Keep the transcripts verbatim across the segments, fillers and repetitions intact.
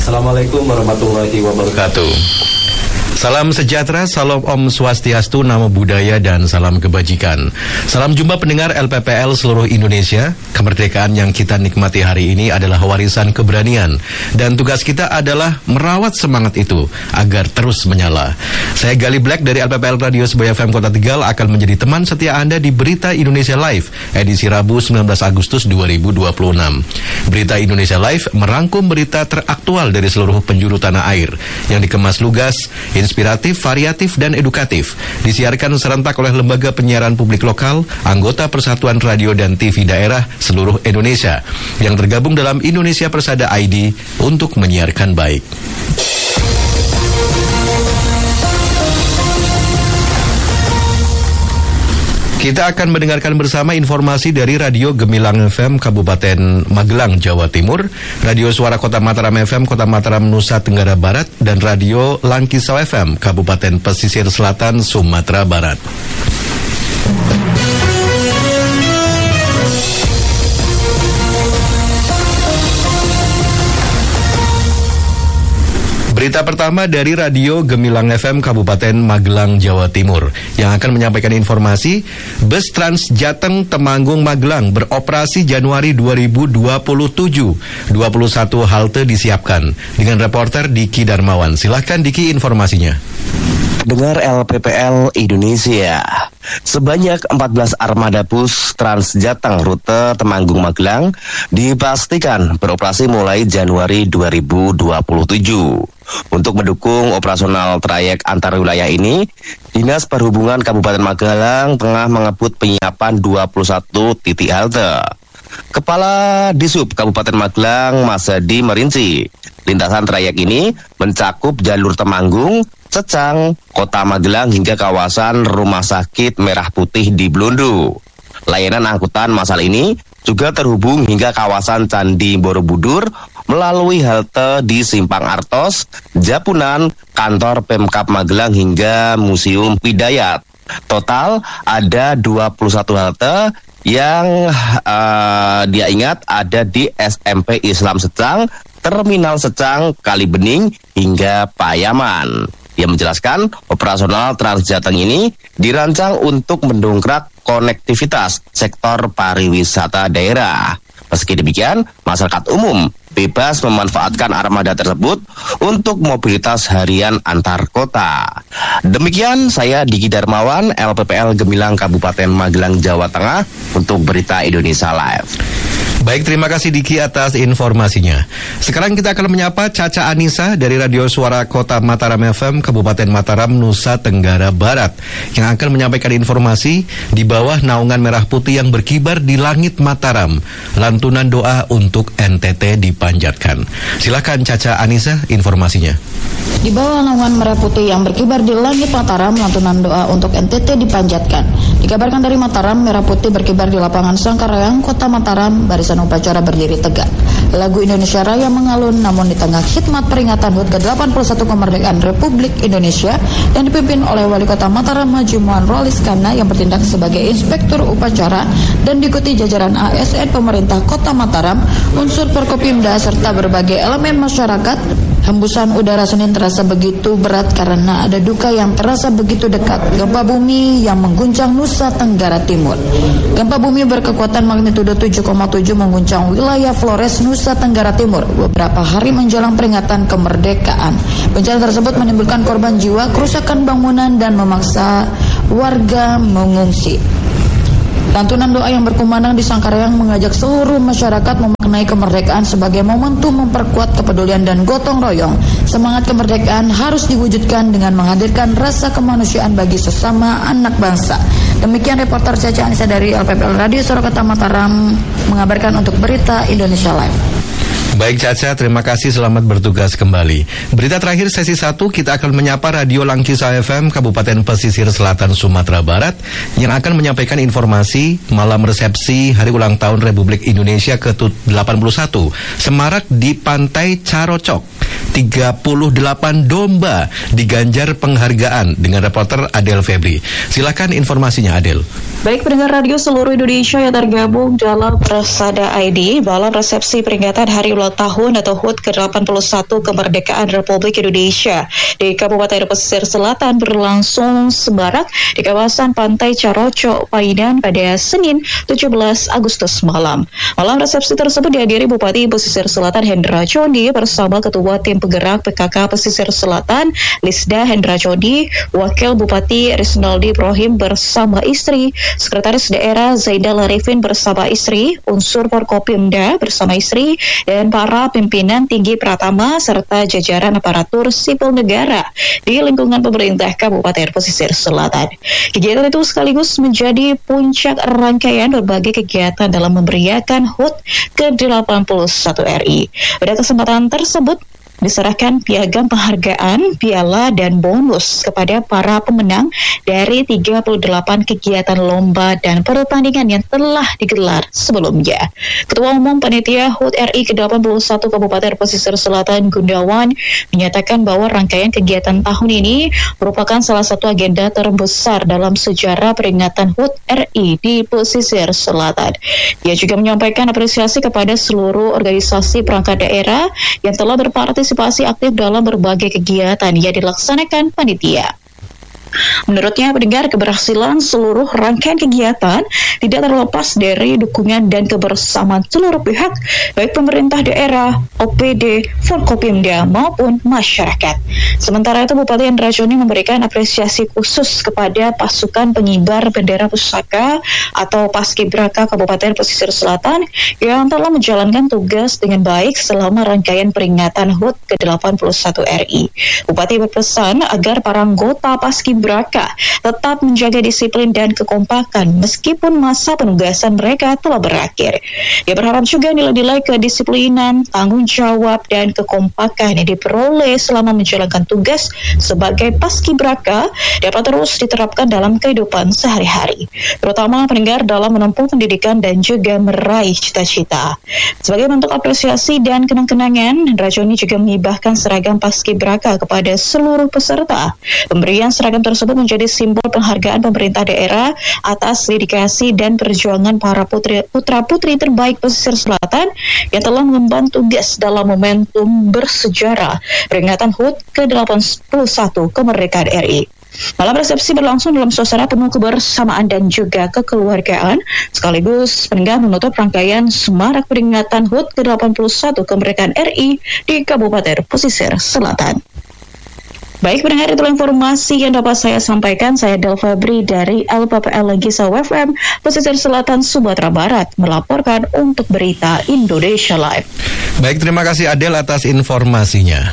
Assalamualaikum warahmatullahi wabarakatuh. Salam sejahtera, salam Om Swastiastu, Namo Buddhaya, dan salam kebajikan. Salam jumpa pendengar L P P L seluruh Indonesia. Kemerdekaan yang kita nikmati hari ini adalah warisan keberanian. Dan tugas kita adalah merawat semangat itu agar terus menyala. Saya Gali Black dari L P P L Radio Sebuah F M Kota Tegal akan menjadi teman setia Anda di Berita Indonesia Live, edisi Rabu sembilan belas Agustus dua ribu dua puluh enam. Berita Indonesia Live merangkum berita teraktual dari seluruh penjuru tanah air yang dikemas lugas, inspiratif, variatif, dan edukatif. Disiarkan serentak oleh lembaga penyiaran publik lokal, anggota Persatuan Radio dan T V Daerah seluruh Indonesia yang tergabung dalam Indonesia Persada I D untuk menyiarkan baik. Kita akan mendengarkan bersama informasi dari Radio Gemilang F M Kabupaten Magelang, Jawa Timur, Radio Suara Kota Mataram F M Kota Mataram, Nusa Tenggara Barat, dan Radio Langkisau F M Kabupaten Pesisir Selatan, Sumatera Barat. Berita pertama dari Radio Gemilang F M Kabupaten Magelang, Jawa Timur, yang akan menyampaikan informasi bus Trans Jateng Temanggung Magelang beroperasi Januari dua ribu dua puluh tujuh. dua puluh satu halte disiapkan. Dengan reporter Diki Darmawan. Silahkan Diki informasinya. Dengar L P P L Indonesia. Sebanyak empat belas armada bus Trans Jateng rute Temanggung Magelang dipastikan beroperasi mulai Januari dua ribu dua puluh tujuh. Untuk mendukung operasional trayek antar wilayah ini, Dinas Perhubungan Kabupaten Magelang tengah mengebut penyiapan dua puluh satu titik halte. Kepala Disub Kabupaten Magelang, Mas Hadi, merinci, lintasan trayek ini mencakup jalur Temanggung, Secang, Kota Magelang hingga kawasan Rumah Sakit Merah Putih di Blundu. Layanan angkutan massal ini juga terhubung hingga kawasan Candi Borobudur melalui halte di Simpang Artos, Japunan, kantor Pemkab Magelang hingga Museum Pidayat. Total ada dua puluh satu halte yang uh, dia ingat ada di S M P Islam Secang, Terminal Secang, Kalibening hingga Payaman. Dia menjelaskan operasional Trans Jateng ini dirancang untuk mendongkrak konektivitas sektor pariwisata daerah. Meski demikian, masyarakat umum bebas memanfaatkan armada tersebut untuk mobilitas harian antar kota. Demikian saya Diki Darmawan, L P P L Gemilang Kabupaten Magelang, Jawa Tengah untuk Berita Indonesia Live. Baik, terima kasih Diki atas informasinya. Sekarang kita akan menyapa Caca Anissa dari Radio Suara Kota Mataram F M Kabupaten Mataram, Nusa Tenggara Barat, yang akan menyampaikan informasi di bawah naungan merah putih yang berkibar di langit Mataram. Lantunan doa untuk N T T dipanjatkan. Silakan Caca Anissa informasinya. Di bawah naungan merah putih yang berkibar di langit Mataram, lantunan doa untuk N T T dipanjatkan. Dikabarkan dari Mataram, merah putih berkibar di lapangan Sangkarayang, Kota Mataram, barisan upacara berdiri tegak. Lagu Indonesia Raya mengalun, namun di tengah khidmat peringatan H U T ke delapan puluh satu kemerdekaan Republik Indonesia yang dipimpin oleh Wali Kota Mataram Haji Muan Rolis Kana yang bertindak sebagai inspektur upacara dan diikuti jajaran A S N pemerintah Kota Mataram, unsur Forkopimda serta berbagai elemen masyarakat. Hembusan udara Senin terasa begitu berat karena ada duka yang terasa begitu dekat. Gempa bumi yang mengguncang Nusa Tenggara Timur. Gempa bumi berkekuatan magnitudo tujuh koma tujuh mengguncang wilayah Flores, Nusa Tenggara Timur beberapa hari menjelang peringatan kemerdekaan. Bencana tersebut menimbulkan korban jiwa, kerusakan bangunan, dan memaksa warga mengungsi. Lantunan doa yang berkumandang di Sangkarayang mengajak seluruh masyarakat memaknai kemerdekaan sebagai momentum memperkuat kepedulian dan gotong royong. Semangat kemerdekaan harus diwujudkan dengan menghadirkan rasa kemanusiaan bagi sesama anak bangsa. Demikian reporter Caca Anissa dari L P P L Radio Suara Kota Mataram mengabarkan untuk Berita Indonesia Live. Baik Caca, terima kasih, selamat bertugas kembali. Berita terakhir sesi satu, kita akan menyapa Radio Langkisau F M Kabupaten Pesisir Selatan Sumatera Barat yang akan menyampaikan informasi malam resepsi Hari Ulang Tahun Republik Indonesia ke delapan puluh satu semarak di Pantai Carocok. tiga puluh delapan domba diganjar penghargaan dengan reporter Adel Febri. Silakan informasinya, Adel. Baik pendengar radio seluruh Indonesia yang tergabung dalam Persada I D, dalam resepsi peringatan Hari Ulang Tahun atau H U T ke delapan puluh satu Kemerdekaan Republik Indonesia di Kabupaten Pesisir Selatan berlangsung semarak di kawasan Pantai Caroco, Paidan pada Senin tujuh belas Agustus malam. Malam resepsi tersebut dihadiri Bupati Pesisir Selatan Hendra Condi bersama Ketua Tim Penggerak P K K Pesisir Selatan Lisda Hendra Condi, Wakil Bupati Risnaldi Ibrahim bersama istri, Sekretaris Daerah Zaida Larifin bersama istri, unsur Forkopimda bersama istri, dan para pimpinan tinggi Pratama serta jajaran aparatur sipil negara di lingkungan pemerintah Kabupaten Pesisir Selatan. Kegiatan itu sekaligus menjadi puncak rangkaian berbagai kegiatan dalam memeriahkan H U T ke delapan puluh satu R I. Pada kesempatan tersebut diserahkan piagam penghargaan, piala, dan bonus kepada para pemenang dari tiga puluh delapan kegiatan lomba dan pertandingan yang telah digelar sebelumnya. Ketua Umum Panitia H U T R I ke delapan puluh satu Kabupaten Pesisir Selatan Gundawan menyatakan bahwa rangkaian kegiatan tahun ini merupakan salah satu agenda terbesar dalam sejarah peringatan H U T R I di Pesisir Selatan. Dia juga menyampaikan apresiasi kepada seluruh organisasi perangkat daerah yang telah berpartisipasi partisipasi aktif dalam berbagai kegiatan yang dilaksanakan panitia. Menurutnya, pendengar, keberhasilan seluruh rangkaian kegiatan tidak terlepas dari dukungan dan kebersamaan seluruh pihak, baik pemerintah daerah, O P D, Forkopimda maupun masyarakat. Sementara itu, Bupati Hendra Condi memberikan apresiasi khusus kepada pasukan pengibar bendera pusaka atau Paskibraka Kabupaten Pesisir Selatan yang telah menjalankan tugas dengan baik selama rangkaian peringatan H U T ke delapan puluh satu R I. Bupati berpesan agar para anggota Paskibraka tetap menjaga disiplin dan kekompakan meskipun masa penugasan mereka telah berakhir. Dia berharap juga nilai-nilai kedisiplinan, tanggung jawab, dan kekompakan yang diperoleh selama menjalankan tugas sebagai Paskibraka dapat terus diterapkan dalam kehidupan sehari-hari, terutama pendengar dalam menempuh pendidikan dan juga meraih cita-cita. Sebagai bentuk apresiasi dan kenang-kenangan, Hendra Condi juga menghibahkan seragam Paskibraka kepada seluruh peserta. Pemberian seragam tersebut menjadi simbol penghargaan pemerintah daerah atas dedikasi dan perjuangan para putri, putra-putri terbaik Pesisir Selatan yang telah mengemban tugas dalam momentum bersejarah peringatan H U T ke delapan puluh satu Kemerdekaan R I. Malam resepsi berlangsung dalam suasana penuh kebersamaan dan juga kekeluargaan, sekaligus pendengar menutup rangkaian semarak peringatan H U T ke delapan puluh satu Kemerdekaan R I di Kabupaten Pesisir Selatan. Baik pendengar, itulah informasi yang dapat saya sampaikan. Saya Adel Febri dari L P P L Gisau F M Pesisir Selatan Sumatera Barat melaporkan untuk Berita Indonesia Live. Baik, terima kasih Adel atas informasinya.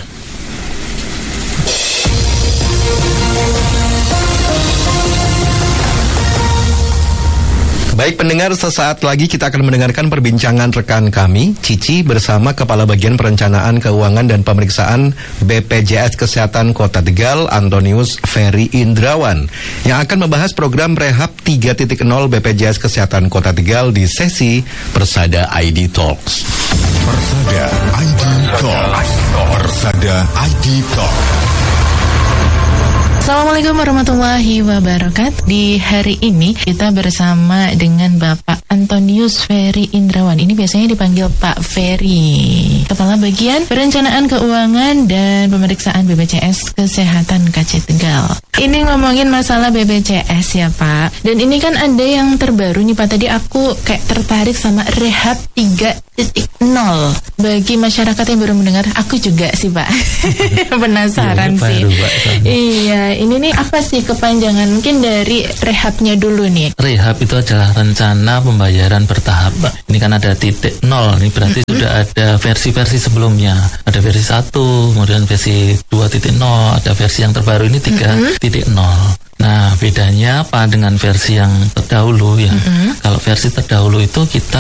Baik pendengar, sesaat lagi kita akan mendengarkan perbincangan rekan kami, Cici, bersama Kepala Bagian Perencanaan Keuangan dan Pemeriksaan B P J S Kesehatan Kota Tegal, Antonius Ferry Indrawan, yang akan membahas program Rehab tiga titik nol B P J S Kesehatan Kota Tegal di sesi Persada I D Talks. Persada I D Talks. Persada I D Talks. Assalamualaikum warahmatullahi wabarakatuh. Di hari ini kita bersama dengan Bapak Antonius Ferry Indrawan. Ini biasanya dipanggil Pak Ferry, Kepala Bagian Perencanaan Keuangan dan Pemeriksaan B P J S Kesehatan K C Tegal. Ini ngomongin masalah B P J S ya Pak. Dan ini kan ada yang terbaru nih Pak. Tadi aku kayak tertarik sama Rehab tiga titik nol. Bagi masyarakat yang baru mendengar, aku juga sih Pak. Penasaran ya, sih. Pak, iya, ini nih apa sih kepanjangan? Mungkin dari rehabnya dulu nih. Rehab itu adalah rencana pembayaran bertahap, Pak. Ini kan ada titik nol. Ini berarti mm-hmm. sudah ada versi-versi sebelumnya. Ada versi satu, kemudian versi dua titik nol, ada versi yang terbaru ini tiga titik nol. Mm-hmm. Nah, bedanya apa dengan versi yang terdahulu ya? Mm-hmm. Kalau versi terdahulu itu kita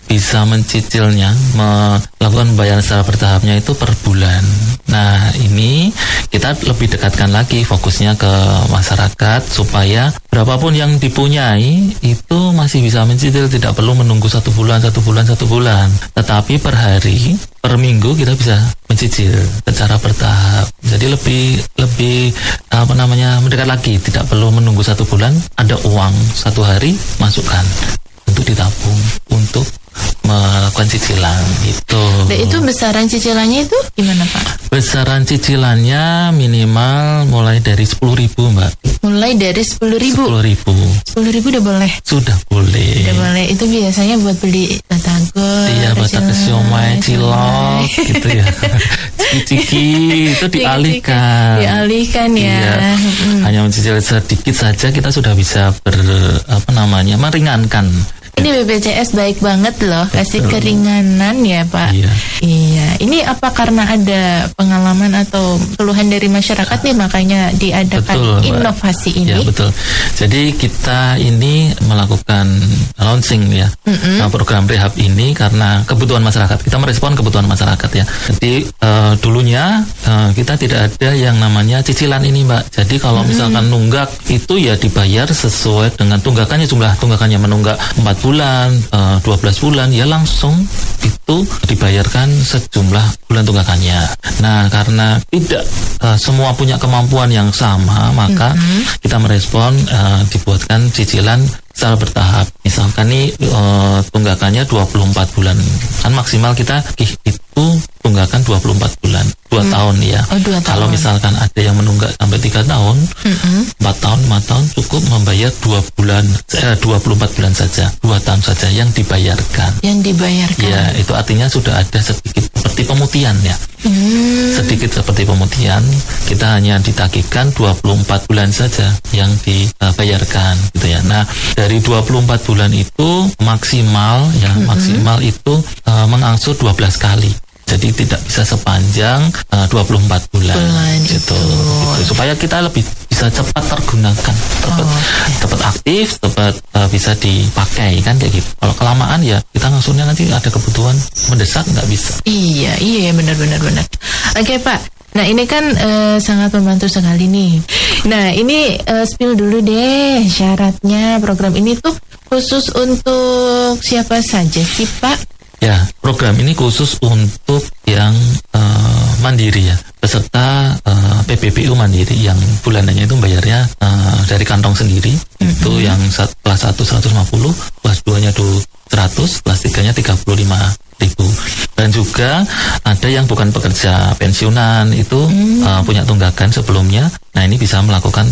bisa mencicilnya, melakukan pembayaran secara bertahapnya itu per bulan. Nah, ini kita lebih dekatkan lagi fokusnya ke masyarakat supaya berapapun yang dipunyai itu masih bisa mencicil, tidak perlu menunggu satu bulan, satu bulan, satu bulan. Tetapi per hari, per minggu kita bisa mencicil secara bertahap. Jadi lebih lebih apa namanya mendekat lagi, tidak perlu menunggu satu bulan. Ada uang satu hari, masukkan untuk ditabung, untuk melakukan cicilan itu. Dan itu besaran cicilannya itu gimana Pak? Besaran cicilannya minimal mulai dari sepuluh ribu Mbak. Mulai dari sepuluh ribu? sepuluh ribu. sepuluh ribu udah boleh? Sudah boleh. Udah boleh. Itu biasanya buat beli batagor. Iya, batagor siomay, cilok gitu ya. Ciki-ciki itu dialihkan. Dialihkan ya. Iya. Hmm. Hanya mencicil sedikit saja kita sudah bisa ber apa namanya meringankan. Ini B P J S baik banget loh, kasih keringanan ya Pak. Iya. Iya. Ini apa karena ada pengalaman atau keluhan dari masyarakat nih makanya diadakan betul, inovasi ini? Ya betul. Jadi kita ini melakukan launching ya mm-hmm. program rehab ini karena kebutuhan masyarakat. Kita merespon kebutuhan masyarakat ya. Jadi uh, dulunya uh, kita tidak ada yang namanya cicilan ini Mbak. Jadi kalau mm-hmm. misalkan nunggak itu ya dibayar sesuai dengan tunggakannya, jumlah tunggakannya menunggak empat bulan, uh, dua belas bulan, ya langsung itu dibayarkan sejumlah bulan tunggakannya. Nah, karena tidak uh, semua punya kemampuan yang sama, maka mm-hmm. kita merespon uh, dibuatkan cicilan secara bertahap. Misalkan nih uh, tunggakannya dua puluh empat bulan. Kan maksimal kita itu tunggakan dua puluh empat bulan. dua hmm. tahun ya. Oh, dua Kalau tahun. misalkan ada yang menunggak sampai tiga tahun, hmm. empat tahun, lima tahun cukup membayar dua bulan, eh, dua puluh empat bulan saja. dua tahun saja yang dibayarkan. Yang dibayarkan. Ya, itu artinya sudah ada sedikit seperti pemutihan ya. Hmm. Sedikit seperti pemutihan, kita hanya ditagihkan dua puluh empat bulan saja yang dibayarkan gitu ya. Nah, dari dua puluh empat bulan itu maksimal ya, hmm. maksimal itu uh, mengangsur dua belas kali. Jadi tidak bisa sepanjang uh, dua puluh empat bulan, bulan gitu, gitu. Supaya kita lebih bisa cepat tergunakan, cepat, oh, okay. cepat aktif, cepat uh, bisa dipakai kan kayak gitu. Kalau kelamaan ya kita ngangsurnya nanti ada kebutuhan mendesak nggak bisa. Iya, iya benar-benar benar. Oke Pak. Nah ini kan uh, sangat membantu sekali nih. Nah ini uh, spill dulu deh syaratnya program ini tuh khusus untuk siapa saja sih Pak? Ya, program ini khusus untuk yang uh, mandiri ya, peserta uh, P P P U mandiri yang bulanannya itu bayarnya uh, dari kantong sendiri. Mm-hmm. Itu yang kelas satu seratus lima puluh, kelas duanya tuh seratus, kelas tiganya tiga puluh lima ribu. Dan juga ada yang bukan pekerja pensiunan itu mm. uh, punya tunggakan sebelumnya. Nah ini bisa melakukan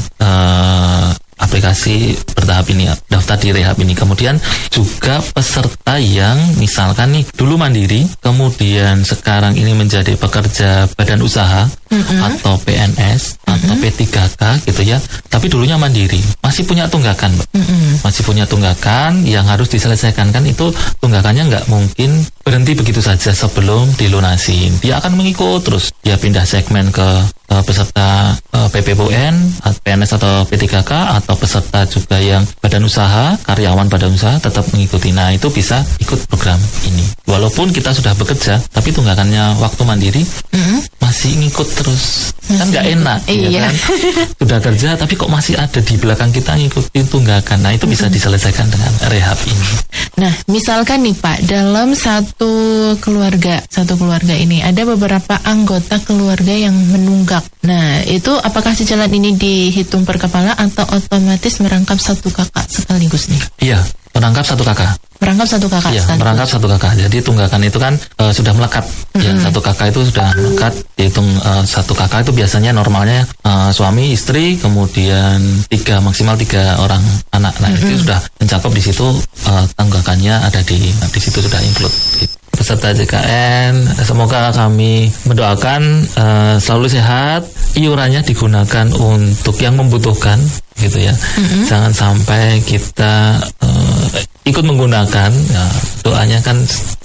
uh, aplikasi bertahap ini, daftar di rehab ini. Kemudian juga peserta yang misalkan nih dulu mandiri, kemudian sekarang ini menjadi pekerja badan usaha mm-hmm. atau P N S mm-hmm. atau P tiga K gitu ya, tapi dulunya mandiri, masih punya tunggakan mm-hmm. masih punya tunggakan yang harus diselesaikan. Kan itu tunggakannya nggak mungkin berhenti begitu saja sebelum dilunasin, dia akan mengikut terus, dia pindah segmen ke uh, peserta uh, P P P U N, P N S atau P tiga K, atau peserta juga yang badan usaha, karyawan badan usaha tetap mengikuti. Nah itu bisa ikut program ini walaupun kita sudah bekerja, tapi tunggakannya waktu mandiri mm-hmm. masih ngikut terus. Masih kan nggak enak iya. ya kan sudah kerja tapi kok masih ada di belakang kita ngikutin tunggakan. Nah itu mm-hmm. bisa diselesaikan dengan rehab ini. Nah misalkan nih Pak, dalam satu keluarga satu keluarga ini ada beberapa anggota keluarga yang menunggak. Nah itu apakah cicilan ini dihitung per kepala atau otomatis merangkap satu kakak sekaligus nih? Iya, merangkap satu kakak. Merangkap satu kakak iya, sekaligus. merangkap satu kakak. Jadi tunggakan itu kan uh, sudah melekat. Mm-hmm. Ya, satu kakak itu sudah melekat. Dihitung uh, satu kakak itu biasanya normalnya uh, suami, istri, kemudian tiga maksimal tiga orang anak. Nah mm-hmm. itu sudah mencakup di situ, uh, tunggakannya ada di di situ sudah include. Gitu. Peserta J K N, semoga kami mendoakan uh, selalu sehat, iurannya digunakan untuk yang membutuhkan gitu ya. Mm-hmm. Jangan sampai kita uh, ikut menggunakan ya, doanya kan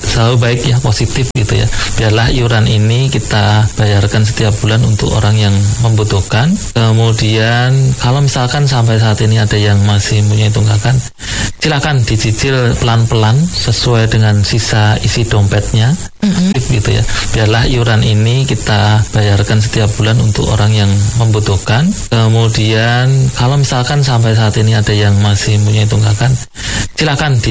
selalu baik ya, positif gitu ya. Biarlah iuran ini kita bayarkan setiap bulan untuk orang yang membutuhkan. Kemudian kalau misalkan sampai saat ini ada yang masih punya tunggakan, silakan dicicil pelan-pelan sesuai dengan sisa isi dompetnya. Mm-hmm. Gitu ya. Biarlah iuran ini kita bayarkan setiap bulan untuk orang yang membutuhkan. Kemudian kalau misalkan sampai saat ini ada yang masih punya tunggakan, silakan di